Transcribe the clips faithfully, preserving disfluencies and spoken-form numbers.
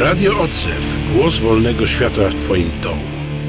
Radio Odzew. Głos wolnego świata w Twoim domu.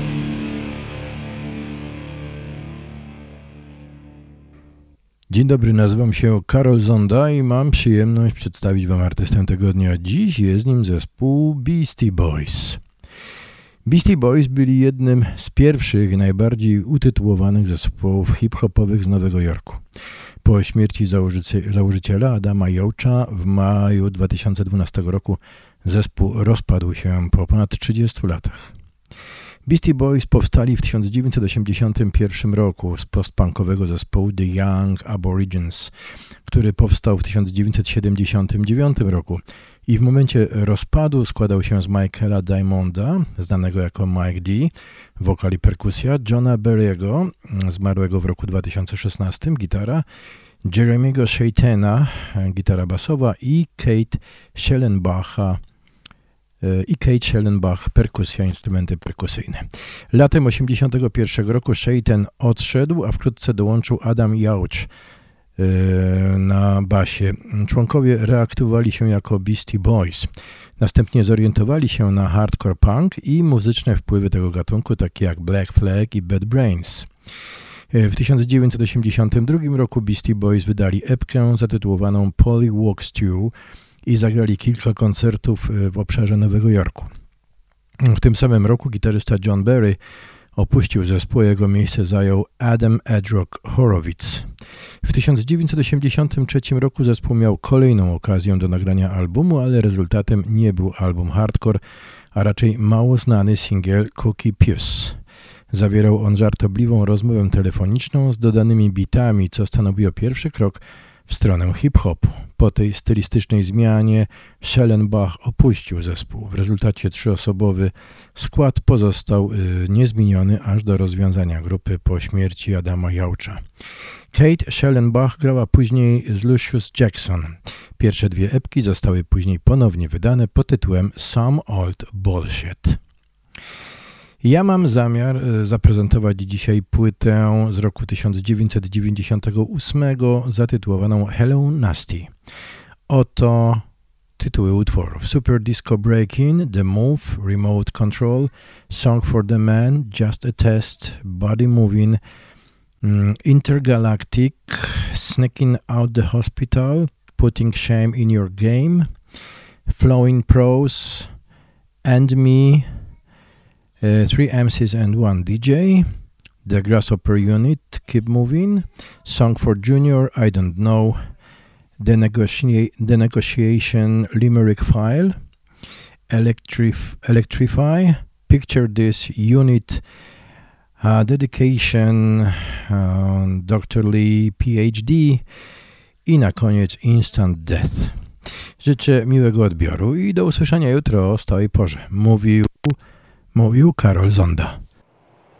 Dzień dobry, nazywam się Karol Zonda i mam przyjemność przedstawić Wam artystę tygodnia. Dziś jest nim zespół Beastie Boys. Beastie Boys byli jednym z pierwszych, najbardziej utytułowanych zespołów hip-hopowych z Nowego Jorku. Po śmierci założycy- założyciela Adama Yaucha w maju dwa tysiące dwunastego roku zespół rozpadł się po ponad trzydziestu latach. Beastie Boys powstali w tysiąc dziewięćset osiemdziesiątym pierwszym roku z postpunkowego zespołu The Young Aborigines, który powstał w tysiąc dziewięćset siedemdziesiątym dziewiątym roku i w momencie rozpadu składał się z Michaela Diamonda, znanego jako Mike D, wokal i perkusja, Johna Berry'ego, zmarłego w roku dwa tysiące szesnastym, gitara, Jeremiego Shaitana, gitara basowa i Kate Schellenbacha, i Kate Schellenbach, perkusja, instrumenty perkusyjne. Latem osiemdziesiątego pierwszego roku Shaitan odszedł, a wkrótce dołączył Adam Yauch na basie. Członkowie reaktywowali się jako Beastie Boys. Następnie zorientowali się na hardcore punk i muzyczne wpływy tego gatunku, takie jak Black Flag i Bad Brains. W tysiąc dziewięćset osiemdziesiątym drugim roku Beastie Boys wydali epkę zatytułowaną Polywalk Stew i zagrali kilka koncertów w obszarze Nowego Jorku. W tym samym roku gitarysta John Berry opuścił zespół, jego miejsce zajął Adam Edrock Horowitz. W tysiąc dziewięćset osiemdziesiątym trzecim roku zespół miał kolejną okazję do nagrania albumu, ale rezultatem nie był album hardcore, a raczej mało znany singiel Cookie Puss. Zawierał on żartobliwą rozmowę telefoniczną z dodanymi bitami, co stanowiło pierwszy krok w stronę hip-hopu. Po tej stylistycznej zmianie Schellenbach opuścił zespół. W rezultacie trzyosobowy skład pozostał y, niezmieniony aż do rozwiązania grupy po śmierci Adama Yaucha. Kate Schellenbach grała później z Lucius Jackson. Pierwsze dwie epki zostały później ponownie wydane pod tytułem Some Old Bullshit. Ja mam zamiar zaprezentować dzisiaj płytę z roku tysiąc dziewięćset dziewięćdziesiątego ósmego zatytułowaną Hello Nasty. Oto tytuły utworów: Super Disco Breakin', The Move, Remote Control, Song for the Man, Just a Test, Body Moving, Intergalactic, Sneaking Out the Hospital, Putting Shame in Your Game, Flowing Prose, And Me, Uh, three M Cs and one D J, The Grasshopper Unit, Keep Moving, Song for Junior, I Don't Know, The, negotia- the Negotiation Limerick File, Electrif- Electrify, Picture This, Unit, uh, Dedication, uh, doctor Lee, P H D i na koniec Instant Death. Życzę miłego odbioru i do usłyszenia jutro o stałej porze. Mówił Mówił Karol Zonda.